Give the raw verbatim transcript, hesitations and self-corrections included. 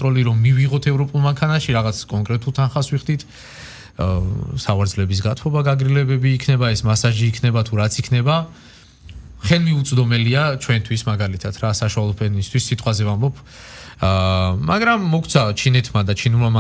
კონტროლი რომ მივიღოთ ევროპულ მანქანაში რაღაც კონკრეტულ თანხას ვიხდით სავარძლების გათბობა გაგრილებები იქნება ეს მასაჟი იქნება თუ რაც იქნება ხელმიუწვდომელია ჩვენთვის მაგალითად რა საშუალო ფენისთვის სიტყვაზე ვამბობ მაგრამ მოგცა ჩინეთმა და ჩინურმა